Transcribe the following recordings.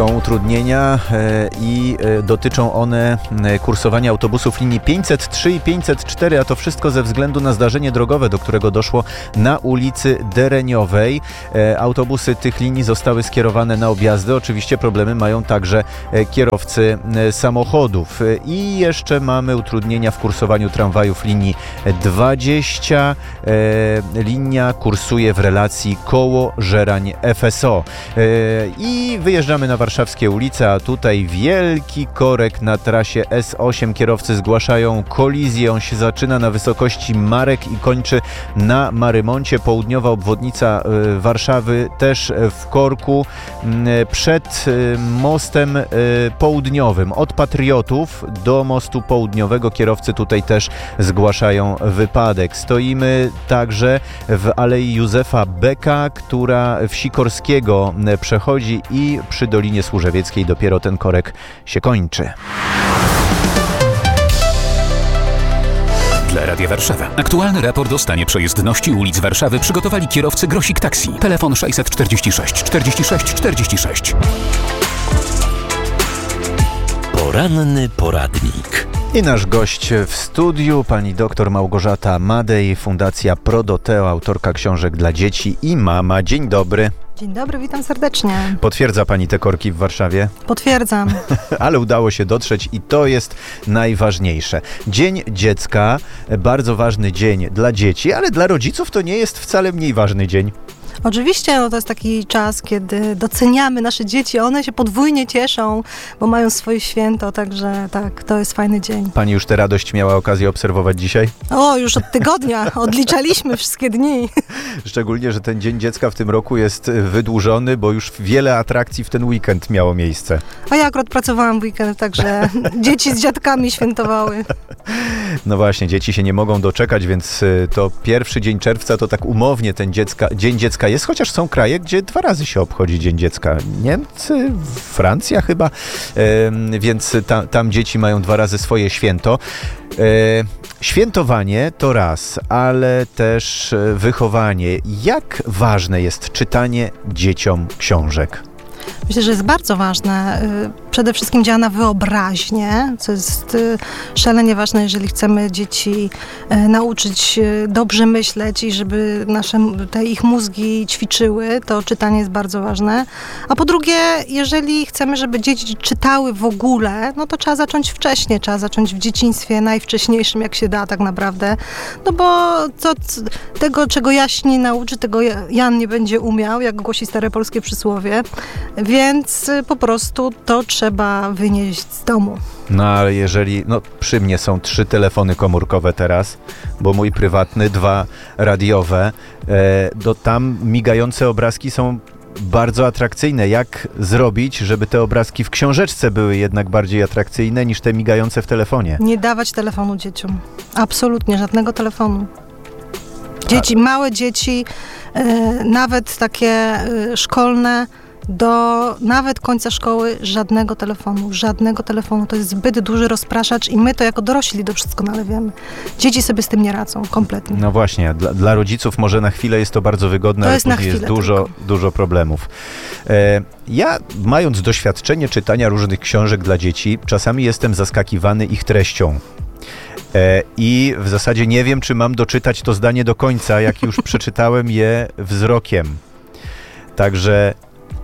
Są utrudnienia i dotyczą one kursowania autobusów linii 503 i 504, a to wszystko ze względu na zdarzenie drogowe, do którego doszło na ulicy Dereniowej. Autobusy tych linii zostały skierowane na objazdy. Oczywiście problemy mają także kierowcy samochodów. I jeszcze mamy utrudnienia w kursowaniu tramwajów linii 20. Linia kursuje w relacji Koło-Żerań FSO. I wyjeżdżamy na warszawskie ulice, a tutaj wielki korek na trasie S8. Kierowcy zgłaszają kolizję. On się zaczyna na wysokości Marek i kończy na Marymoncie. Południowa obwodnica Warszawy też w korku przed mostem południowym. Od Patriotów do mostu południowego kierowcy tutaj też zgłaszają wypadek. Stoimy także w Alei Józefa Beka, która w Sikorskiego przechodzi i przy Dolinie Służewieckiej dopiero ten korek się kończy. Dla Radia Warszawa. Aktualny raport o stanie przejezdności ulic Warszawy przygotowali kierowcy Grosik Taxi. Telefon 646 46 46. Poranny poradnik. I nasz gość w studiu, pani doktor Małgorzata Madej, Fundacja Prodoteo, autorka książek dla dzieci i mama. Dzień dobry. Dzień dobry, witam serdecznie. Potwierdza pani te korki w Warszawie? Potwierdzam. Ale udało się dotrzeć i to jest najważniejsze. Dzień Dziecka, bardzo ważny dzień dla dzieci, ale dla rodziców to nie jest wcale mniej ważny dzień. Oczywiście, to jest taki czas, kiedy doceniamy nasze dzieci, one się podwójnie cieszą, bo mają swoje święto, także tak, to jest fajny dzień. Pani już tę radość miała okazję obserwować dzisiaj? O, już od tygodnia, odliczaliśmy wszystkie dni. Szczególnie, że ten Dzień Dziecka w tym roku jest wydłużony, bo już wiele atrakcji w ten weekend miało miejsce. A ja akurat pracowałam w weekend, także dzieci z dziadkami świętowały. No właśnie, dzieci się nie mogą doczekać, więc to pierwszy dzień czerwca to tak umownie ten Dzień Dziecka jest, chociaż są kraje, gdzie 2 razy się obchodzi Dzień Dziecka. Niemcy, Francja chyba, więc tam dzieci mają 2 razy swoje święto. Świętowanie to raz, ale też wychowanie. Jak ważne jest czytanie dzieciom książek? Myślę, że jest bardzo ważne. Przede wszystkim działa na wyobraźnię, co jest szalenie ważne, jeżeli chcemy dzieci nauczyć dobrze myśleć i żeby te ich mózgi ćwiczyły, to czytanie jest bardzo ważne. A po drugie, jeżeli chcemy, żeby dzieci czytały w ogóle, no to trzeba zacząć wcześnie, trzeba zacząć w dzieciństwie najwcześniejszym, jak się da tak naprawdę. No bo tego, czego Jaś nie nauczy, tego Jan nie będzie umiał, jak głosi stare polskie przysłowie. Więc po prostu to trzeba wynieść z domu. No ale jeżeli, przy mnie są 3 telefony komórkowe teraz, bo mój prywatny, 2 radiowe, to tam migające obrazki są bardzo atrakcyjne. Jak zrobić, żeby te obrazki w książeczce były jednak bardziej atrakcyjne niż te migające w telefonie? Nie dawać telefonu dzieciom. Absolutnie, żadnego telefonu. Małe dzieci, nawet takie szkolne, do nawet końca szkoły żadnego telefonu. To jest zbyt duży rozpraszacz i my to jako dorośli doskonale wiemy. Dzieci sobie z tym nie radzą kompletnie. No właśnie, dla rodziców może na chwilę jest to bardzo wygodne, ale później jest dużo problemów. Ja, mając doświadczenie czytania różnych książek dla dzieci, czasami jestem zaskakiwany ich treścią. I w zasadzie nie wiem, czy mam doczytać to zdanie do końca, jak już przeczytałem je wzrokiem. Także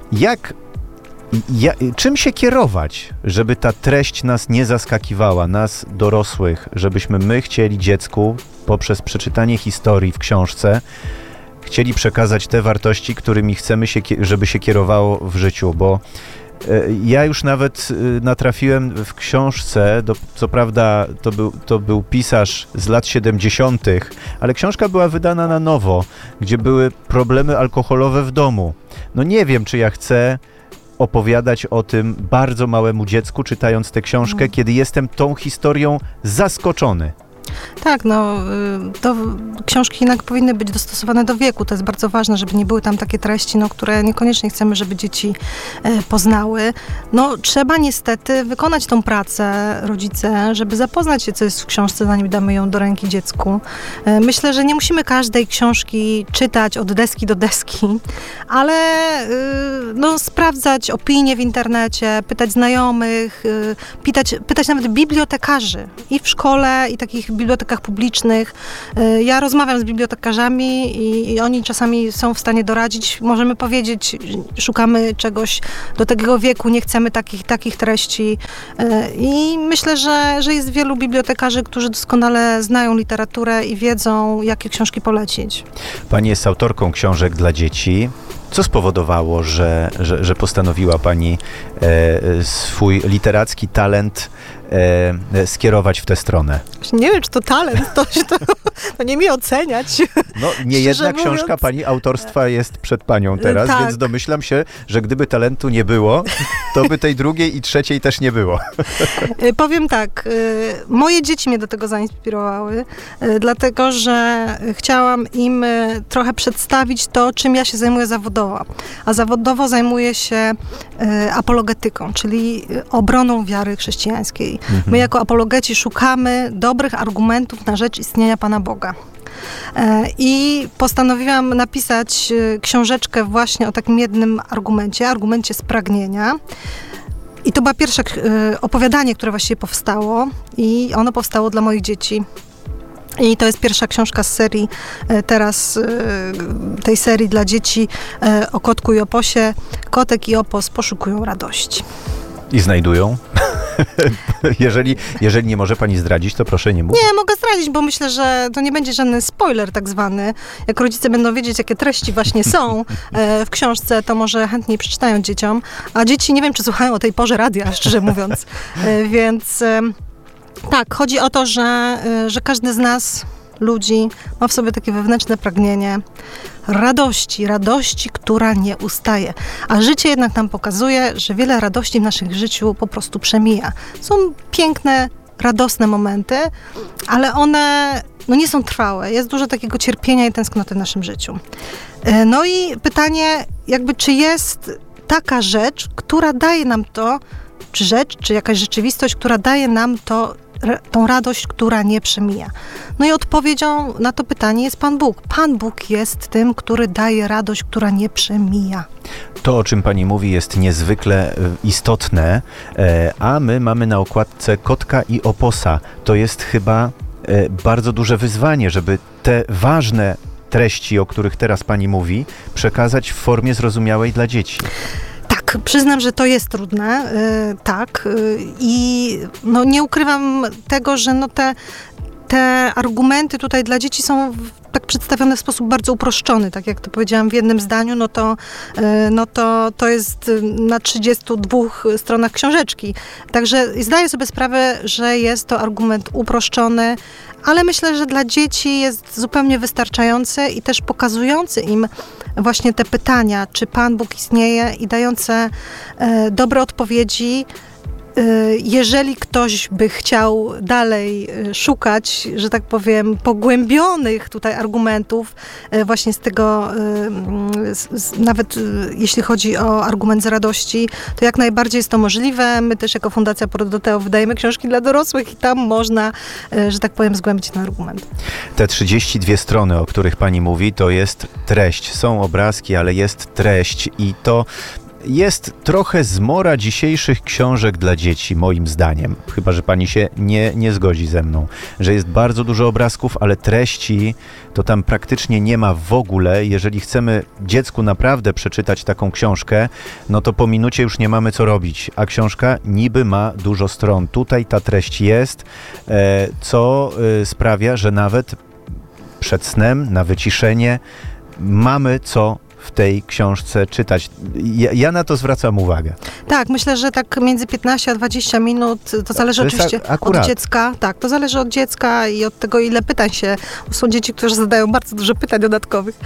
czym się kierować, żeby ta treść nas nie zaskakiwała, nas dorosłych, żebyśmy my chcieli dziecku poprzez przeczytanie historii w książce chcieli przekazać te wartości, którymi chcemy, żeby się kierowało w życiu, bo ja już nawet natrafiłem w książce, co prawda to był pisarz z lat 70., ale książka była wydana na nowo, gdzie były problemy alkoholowe w domu. No nie wiem, czy ja chcę opowiadać o tym bardzo małemu dziecku, czytając tę książkę, kiedy jestem tą historią zaskoczony. Tak, to książki jednak powinny być dostosowane do wieku. To jest bardzo ważne, żeby nie były tam takie treści, które niekoniecznie chcemy, żeby dzieci poznały. Trzeba niestety wykonać tą pracę, rodzice, żeby zapoznać się, co jest w książce, zanim damy ją do ręki dziecku. Myślę, że nie musimy każdej książki czytać od deski do deski, ale sprawdzać opinie w internecie, pytać znajomych, pytać nawet bibliotekarzy i w szkole, i takich bibliotekach publicznych. Ja rozmawiam z bibliotekarzami i oni czasami są w stanie doradzić. Możemy powiedzieć, szukamy czegoś do tego wieku, nie chcemy takich treści. I myślę, że jest wielu bibliotekarzy, którzy doskonale znają literaturę i wiedzą, jakie książki polecić. Pani jest autorką książek dla dzieci. Co spowodowało, że postanowiła Pani swój literacki talent skierować w tę stronę? Nie wiem, czy to talent, to nie mi oceniać. Nie jedna książka Pani autorstwa jest przed Panią teraz, tak. Więc domyślam się, że gdyby talentu nie było, to by tej drugiej i trzeciej też nie było. Powiem tak, moje dzieci mnie do tego zainspirowały, dlatego, że chciałam im trochę przedstawić to, czym ja się zajmuję zawodowo. A zawodowo zajmuję się apologetyką, czyli obroną wiary chrześcijańskiej. My jako apologeci szukamy dobrych argumentów na rzecz istnienia Pana Boga. I postanowiłam napisać książeczkę właśnie o takim jednym argumencie spragnienia. I to była pierwsze opowiadanie, które właściwie powstało i ono powstało dla moich dzieci. I to jest pierwsza książka z serii, teraz tej serii dla dzieci o kotku i oposie. Kotek i opos poszukują radości. I znajdują? Jeżeli nie może Pani zdradzić, to proszę nie mówić. Nie, mogę zdradzić, bo myślę, że to nie będzie żaden spoiler tak zwany. Jak rodzice będą wiedzieć, jakie treści właśnie są w książce, to może chętniej przeczytają dzieciom. A dzieci nie wiem, czy słuchają o tej porze radia, szczerze mówiąc. Więc tak, chodzi o to, że każdy z nas, ludzi, ma w sobie takie wewnętrzne pragnienie radości, która nie ustaje. A życie jednak nam pokazuje, że wiele radości w naszym życiu po prostu przemija. Są piękne, radosne momenty, ale one nie są trwałe. Jest dużo takiego cierpienia i tęsknoty w naszym życiu. I pytanie, czy jest taka rzecz, która daje nam to, czy jakaś rzeczywistość, która daje nam tą radość, która nie przemija. I odpowiedzią na to pytanie jest Pan Bóg. Pan Bóg jest tym, który daje radość, która nie przemija. To, o czym Pani mówi, jest niezwykle istotne, a my mamy na okładce kotka i oposa. To jest chyba bardzo duże wyzwanie, żeby te ważne treści, o których teraz Pani mówi, przekazać w formie zrozumiałej dla dzieci. Tak, przyznam, że to jest trudne, tak. I nie ukrywam tego, że te argumenty tutaj dla dzieci są tak przedstawione w sposób bardzo uproszczony, tak jak to powiedziałam w jednym zdaniu, to jest na 32 stronach książeczki. Także zdaję sobie sprawę, że jest to argument uproszczony, ale myślę, że dla dzieci jest zupełnie wystarczający i też pokazujący im właśnie te pytania, czy Pan Bóg istnieje i dające dobre odpowiedzi. Jeżeli ktoś by chciał dalej szukać, że tak powiem, pogłębionych tutaj argumentów, właśnie z tego, nawet jeśli chodzi o argument z radości, to jak najbardziej jest to możliwe. My też jako Fundacja Prodoteo wydajemy książki dla dorosłych i tam można, że tak powiem, zgłębić ten argument. Te 32 strony, o których Pani mówi, to jest treść. Są obrazki, ale jest treść i to jest trochę zmora dzisiejszych książek dla dzieci, moim zdaniem. Chyba że Pani się nie zgodzi ze mną. Że jest bardzo dużo obrazków, ale treści to tam praktycznie nie ma w ogóle. Jeżeli chcemy dziecku naprawdę przeczytać taką książkę, to po minucie już nie mamy co robić. A książka niby ma dużo stron. Tutaj ta treść jest, co sprawia, że nawet przed snem, na wyciszenie, mamy co w tej książce czytać. Ja na to zwracam uwagę. Tak, myślę, że tak między 15 a 20 minut, to zależy oczywiście od dziecka. Tak, to zależy od dziecka i od tego, ile pytań się. Są dzieci, które zadają bardzo dużo pytań dodatkowych.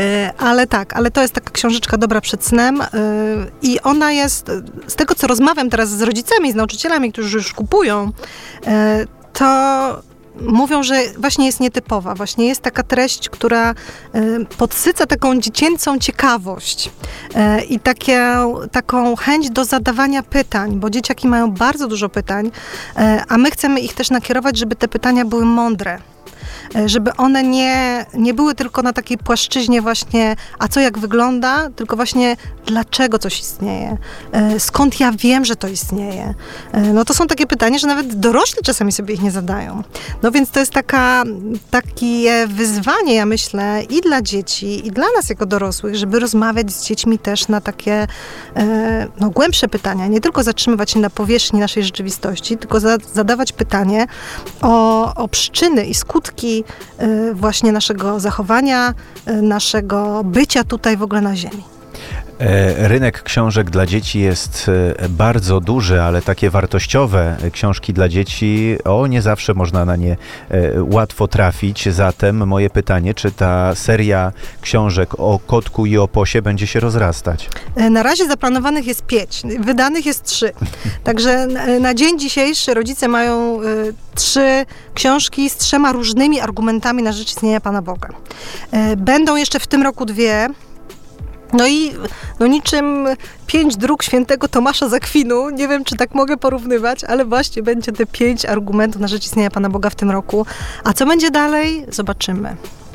Ale to jest taka książeczka dobra przed snem i ona jest, z tego co rozmawiam teraz z rodzicami, z nauczycielami, którzy już kupują, to mówią, że właśnie jest nietypowa. Właśnie jest taka treść, która podsyca taką dziecięcą ciekawość i taką chęć do zadawania pytań, bo dzieciaki mają bardzo dużo pytań, a my chcemy ich też nakierować, żeby te pytania były mądre. Żeby one nie były tylko na takiej płaszczyźnie właśnie, a co jak wygląda, tylko właśnie dlaczego coś istnieje, skąd ja wiem, że to istnieje. No to są takie pytania, że nawet dorośli czasami sobie ich nie zadają. No więc to jest takie wyzwanie, ja myślę, i dla dzieci, i dla nas jako dorosłych, żeby rozmawiać z dziećmi też na takie głębsze pytania, nie tylko zatrzymywać się na powierzchni naszej rzeczywistości, tylko zadawać pytanie o przyczyny i skutki właśnie naszego zachowania, naszego bycia tutaj w ogóle na ziemi. Rynek książek dla dzieci jest bardzo duży, ale takie wartościowe książki dla dzieci, nie zawsze można na nie łatwo trafić. Zatem moje pytanie, czy ta seria książek o kotku i oposie będzie się rozrastać? Na razie zaplanowanych jest 5, wydanych jest 3. Także na dzień dzisiejszy rodzice mają 3 książki z 3 różnymi argumentami na rzecz istnienia Pana Boga. Będą jeszcze w tym roku 2. No i niczym 5 dróg świętego Tomasza z Akwinu, nie wiem, czy tak mogę porównywać, ale właśnie będzie te 5 argumentów na rzecz istnienia Pana Boga w tym roku. A co będzie dalej? Zobaczymy.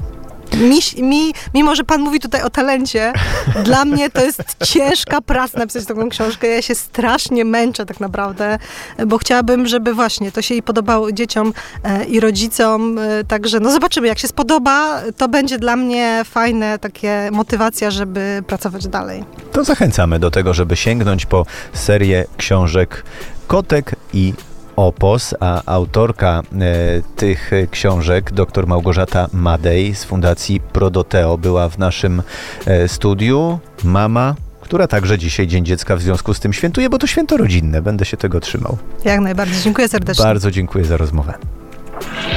Mimo, że Pan mówi tutaj o talencie, dla mnie to jest ciężka praca napisać taką książkę. Ja się strasznie męczę tak naprawdę, bo chciałabym, żeby właśnie to się i podobało dzieciom i rodzicom. Także zobaczymy, jak się spodoba, to będzie dla mnie fajne takie motywacja, żeby pracować dalej. To zachęcamy do tego, żeby sięgnąć po serię książek Kotek i Opos, a autorka tych książek, dr Małgorzata Madej z Fundacji Prodoteo, była w naszym studiu. Mama, która także dzisiaj Dzień Dziecka w związku z tym świętuje, bo to święto rodzinne. Będę się tego trzymał. Jak najbardziej. Dziękuję serdecznie. Bardzo dziękuję za rozmowę.